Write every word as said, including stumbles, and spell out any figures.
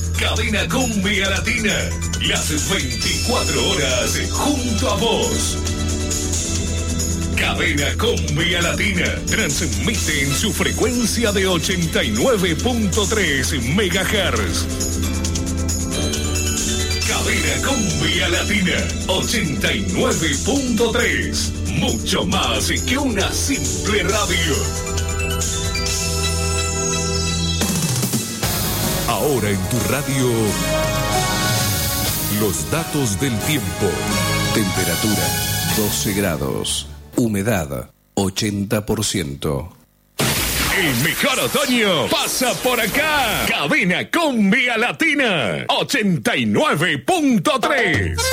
Cadena Cumbia Latina. Las veinticuatro horas junto a vos. Cadena Cumbia Latina transmite en su frecuencia de ochenta y nueve punto tres megahertz. Cadena Cumbia Latina ochenta y nueve punto tres. Mucho más que una simple radio. Ahora en tu radio, los datos del tiempo. Temperatura doce grados. Humedad ochenta por ciento. El mejor otoño pasa por acá. Cadena Cumbia Latina ochenta y nueve punto tres.